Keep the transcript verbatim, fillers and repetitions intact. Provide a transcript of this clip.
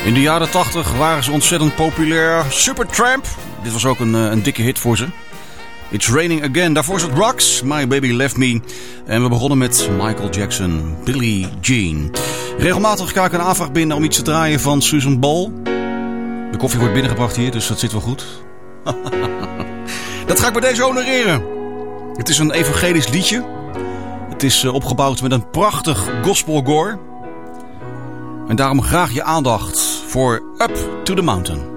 In de jaren tachtig waren ze ontzettend populair. Supertramp. Dit was ook een, een dikke hit voor ze. It's Raining Again. Daarvoor is het Rocks. My Baby Left Me. En we begonnen met Michael Jackson. Billie Jean. Regelmatig krijg ik een aanvraag binnen om iets te draaien van Susan Ball. De koffie wordt binnengebracht hier, dus dat zit wel goed. Dat ga ik bij deze honoreren. Het is een evangelisch liedje. Het is opgebouwd met een prachtig gospelkoor. En daarom graag je aandacht voor Up to the Mountain.